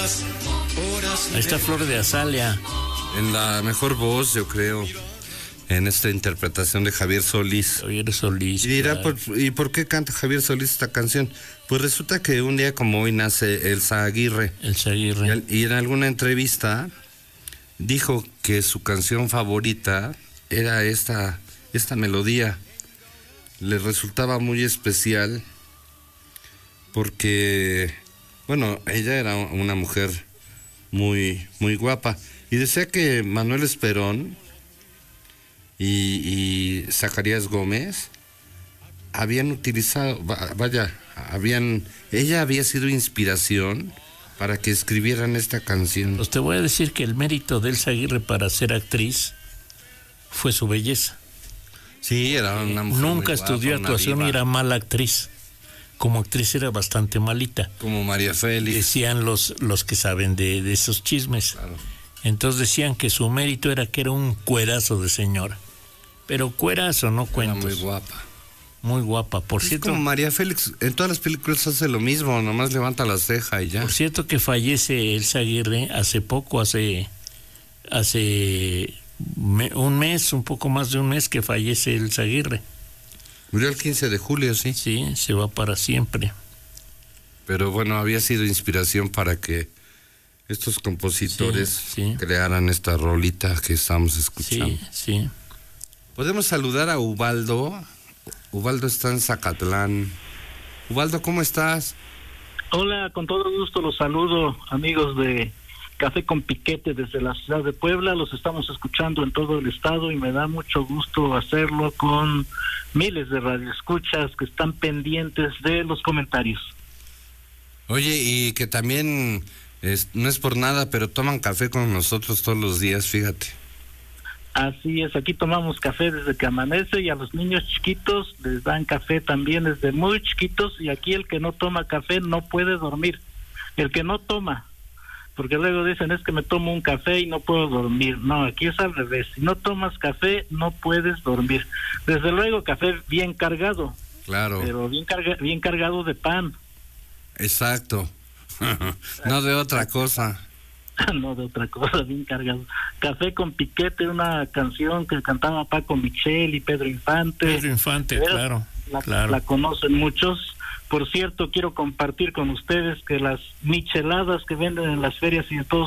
Ahí está Flor de Azalea. En la mejor voz, yo creo, en esta interpretación de Javier Solís. Javier Solís. Y dirá, claro. ¿y por qué canta Javier Solís esta canción? Pues resulta que un día como hoy nace Elsa Aguirre. Elsa Aguirre. Y en alguna entrevista dijo que su canción favorita era esta melodía. Le resultaba muy especial porque, bueno, ella era una mujer muy, muy guapa. Y decía que Manuel Esperón y Zacarías Gómez habían utilizado, ella había sido inspiración para que escribieran esta canción. Pues te voy a decir que el mérito de Elsa Aguirre para ser actriz fue su belleza. Sí, era una mujer Nunca muy estudió guapa, actuación y era mala actriz. Como actriz era bastante malita. Como María Félix. Decían los que saben de esos chismes. Claro. Entonces decían que su mérito era que era un cuerazo de señora. Pero cuerazo, no cuentos. Era muy guapa. Muy guapa, por Es cierto. como María Félix, en todas las películas hace lo mismo, nomás levanta la ceja y ya. Por cierto que fallece Elsa Aguirre hace poco, hace un mes, un poco más de un mes que fallece Elsa Aguirre. Murió el 15 de julio, sí. Sí, se va para siempre. Pero bueno, había sido inspiración para que estos compositores sí. crearan esta rolita que estamos escuchando. Sí, sí. Podemos saludar a Ubaldo. Ubaldo está en Zacatlán. Ubaldo, ¿cómo estás? Hola, con todo gusto los saludo, amigos de Café con Piquete desde la ciudad de Puebla. Los estamos escuchando en todo el estado y me da mucho gusto hacerlo con miles de radioescuchas que están pendientes de los comentarios. Oye, y que también, no es por nada, pero toman café con nosotros todos los días, fíjate. Así es, aquí tomamos café desde que amanece y a los niños chiquitos les dan café también desde muy chiquitos, y aquí el que no toma café no puede dormir. El que no toma, porque luego dicen es que me tomo un café y no puedo dormir. No, aquí es al revés. Si no tomas café no puedes dormir. Desde luego café bien cargado. Claro. Pero bien cargado de pan. Exacto. No de otra cosa. No de otra cosa, bien cargado. Café con Piquete, una canción que cantaba Paco Michel y Pedro Infante. Pedro Infante, claro. La conocen muchos. Por cierto, quiero compartir con ustedes que las micheladas que venden en las ferias y en todos